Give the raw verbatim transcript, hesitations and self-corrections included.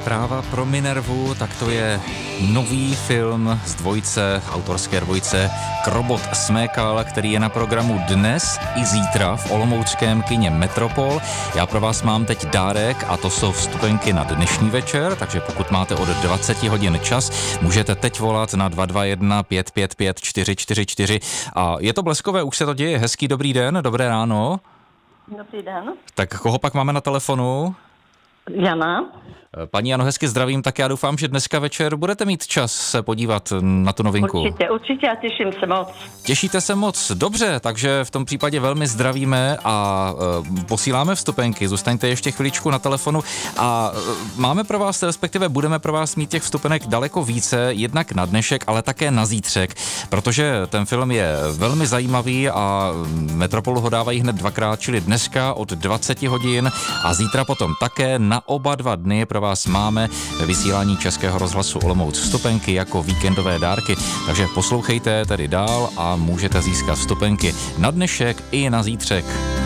Zpráva pro Minervu, tak to je nový film z dvojce, autorské dvojce Krobot Smekal, který je na programu dnes i zítra v olomouckém kině Metropol. Já pro vás mám teď dárek a to jsou vstupenky na dnešní večer, takže pokud máte od dvacet hodin čas, můžete teď volat na dva dva jedna pět pět pět čtyři čtyři čtyři. A je to bleskové, už se to děje. Hezký dobrý den, dobré ráno. Dobrý den. Tak koho pak máme na telefonu? Jana. Paní Jano, hezky zdravím, tak já doufám, že dneska večer budete mít čas se podívat na tu novinku. Určitě, určitě a těším se moc. Těšíte se moc, dobře, takže v tom případě velmi zdravíme a e, posíláme vstupenky, zůstaňte ještě chviličku na telefonu a e, máme pro vás, respektive budeme pro vás mít těch vstupenek daleko více, jednak na dnešek, ale také na zítřek, protože ten film je velmi zajímavý a Metropolu ho dávají hned dvakrát, čili dneska od dvacet hodin a zítra potom také na oba dva dny pro vás máme ve vysílání Českého rozhlasu Olomouc vstupenky jako víkendové dárky, takže poslouchejte tedy dál a můžete získat vstupenky na dnešek i na zítřek.